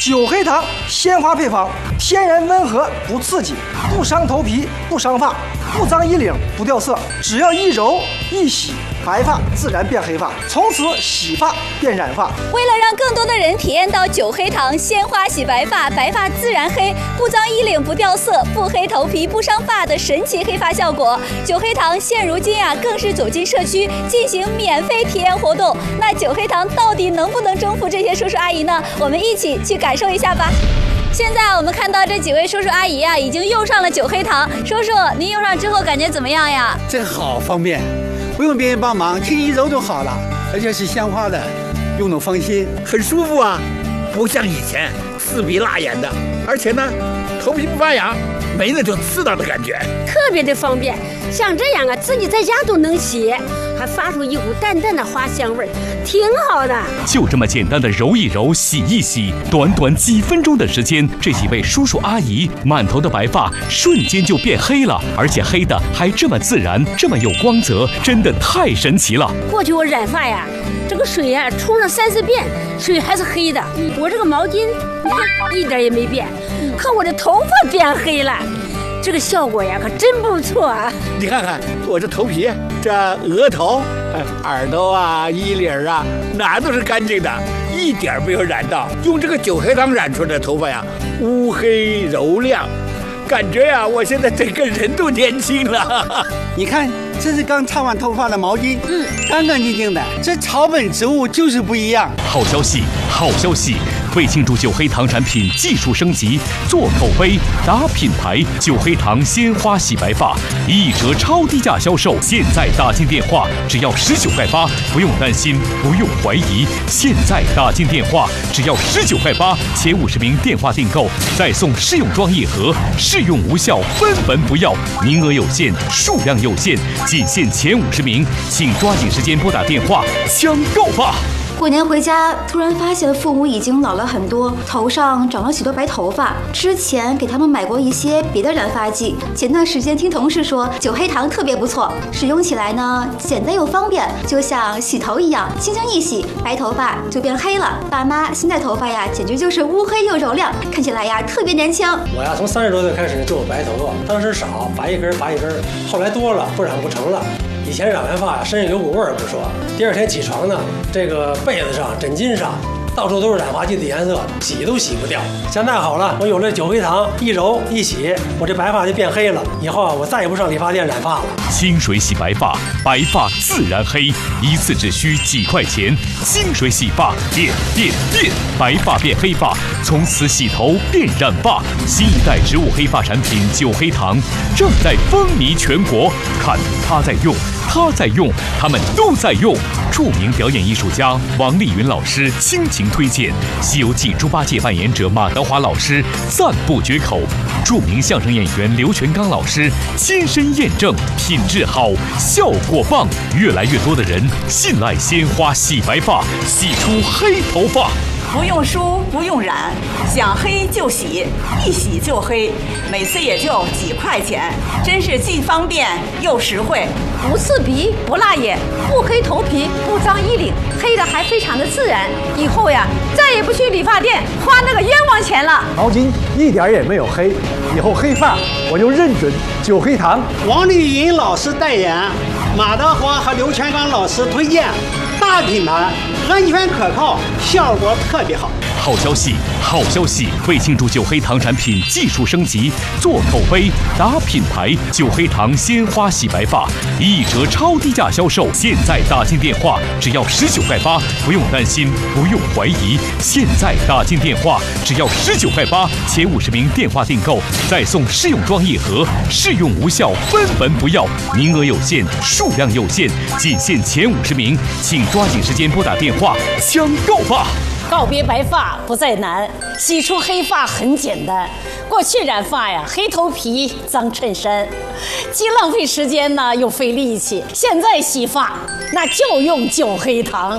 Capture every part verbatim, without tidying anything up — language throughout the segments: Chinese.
九黑糖鲜花配方，天然温和不刺激，不伤头皮不伤发，不脏衣领不掉色，只要一揉一洗，白发自然变黑发，从此洗发变染发。 为了让更多的人体验到九黑糖鲜花洗白发，白发自然黑，不脏衣领不掉色，不黑头皮不伤发的神奇黑发效果，九黑糖现如今啊更是走进社区进行免费体验活动。那九黑糖到底能不能征服这些叔叔阿姨呢？我们一起去感受一下吧。现在我们看到这几位叔叔阿姨啊，已经用上了九黑糖。叔叔，您用上之后感觉怎么样呀？ 这好方便，不用别人帮忙，轻轻一揉就好了，而且是鲜花的，用得放心，很舒服啊，不像以前刺鼻辣眼的，而且呢，头皮不发痒，没那种刺挠的感觉， 特别的方便。像这样啊，自己在家都能洗，还发出一股淡淡的花香味，挺好的。 就这么简单的揉一揉、洗一洗，短短几分钟的时间，这几位叔叔阿姨满头的白发瞬间就变黑了，而且黑的还这么自然，这么有光泽，真的太神奇了。 过去我染发呀，这个水呀冲上三四遍，水还是黑的。我这个毛巾，你看一点也没变，可我的头发变黑了。这个效果呀，可真不错啊！ 你看看我这头皮，这额头、耳朵啊、衣领啊，哪都是干净的，一点没有染到。用这个九黑糖染出来的头发呀，乌黑柔亮，感觉呀，我现在整个人都年轻了。你看，这是刚擦完头发的毛巾，嗯，干干净净的。这草本植物就是不一样。 好消息，好消息！为庆祝九黑糖产品技术升级，做口碑、打品牌，九黑糖鲜花洗白发一折超低价销售，现在打进电话只要十九块八，不用担心，不用怀疑，现在打进电话只要十九块八，前五十名电话订购再送试用装一盒，试用无效分文不要，名额有限，数量有限，仅限前五十名，请抓紧时间拨打电话抢购吧。 过年回家，突然发现父母已经老了很多，头上长了许多白头发。之前给他们买过一些别的染发剂，前段时间听同事说九黑糖特别不错，使用起来呢简单又方便，就像洗头一样，轻轻一洗，白头发就变黑了。爸妈现在头发呀，简直就是乌黑又柔亮，看起来呀特别年轻。 我呀从三十多岁开始就有白头发，当时少，拔一根拔一根，后来多了不染不成了。以前染完发身上有股味儿不说，第二天起床呢，这个被子上、枕巾上到处都是染发剂的颜色，洗都洗不掉。现在好了，我有了九黑糖，一揉一洗，我这白发就变黑了。以后啊，我再也不上理发店染发了。 清水洗白发，白发自然黑，一次只需几块钱。清水洗发，变变变，白发变黑发，从此洗头变染发。新一代植物黑发产品九黑糖正在风靡全国，看他在用。他在用，他们都在用。著名表演艺术家王丽云老师倾情推荐，《西游记》猪八戒扮演者马德华老师赞不绝口，著名相声演员刘全刚老师亲身验证，品质好，效果棒，越来越多的人信赖鲜花洗白发，洗出黑头发。 不用梳，不用染，想黑就洗，一洗就黑，每次也就几块钱，真是既方便又实惠。 不刺鼻，不辣眼，不黑头皮，不脏衣领，黑的还非常的自然。以后呀，再也不去理发店花那个冤枉钱了。 毛巾一点也没有黑，以后黑发我就认准九黑糖。 王丽云老师代言，马德华和刘全刚老师推荐，大品牌，安全可靠，效果特别好。 好消息，好消息！为庆祝九黑糖产品技术升级，做口碑，打品牌，九黑糖鲜花洗白发一折超低价销售，现在打进电话只要十九块八，不用担心，不用怀疑，现在打进电话只要十九块八，前五十名电话订购再送试用装一盒，试用无效分文不要，名额有限，数量有限，仅限前五十名，请抓紧时间拨打电话抢购吧！ 告别白发不再难，洗出黑发很简单。过去染发呀，黑头皮、脏衬衫，既浪费时间呢，又费力气。现在洗发那就用九黑糖。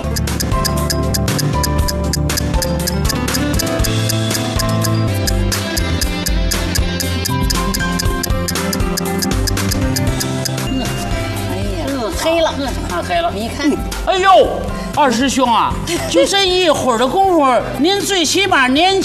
嗯，哎呀，嗯，黑了，嗯，看黑了，你看，哎呦。二师兄啊，就这一会儿的功夫，您最起码年